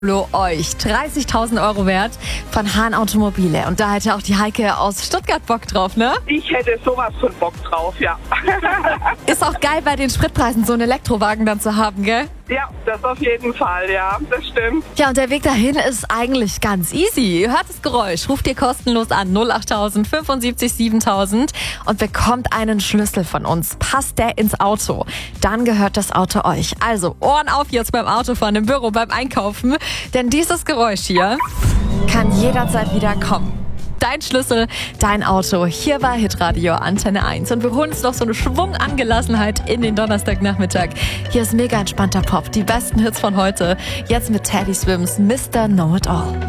euch 30.000 Euro wert von Hahn Automobile. Und da hätte auch die Heike aus Stuttgart Bock drauf, ne? Ich hätte sowas von Bock drauf, ja. Ist auch geil, bei den Spritpreisen so einen Elektrowagen dann zu haben, gell? Ja, das auf jeden Fall, ja, das stimmt. Ja, und der Weg dahin ist eigentlich ganz easy. Ihr hört das Geräusch, ruft ihr kostenlos an 08000 75 7000 und bekommt einen Schlüssel von uns. Passt der ins Auto, dann gehört das Auto euch. Also Ohren auf jetzt beim Autofahren, im Büro, beim Einkaufen, denn dieses Geräusch hier kann jederzeit wieder kommen. Dein Schlüssel, dein Auto. Hier bei Hitradio Antenne 1. Und wir holen uns noch so eine Schwungangelassenheit in den Donnerstagnachmittag. Hier ist mega entspannter Pop. Die besten Hits von heute. Jetzt mit Teddy Swims Mr. Know It All.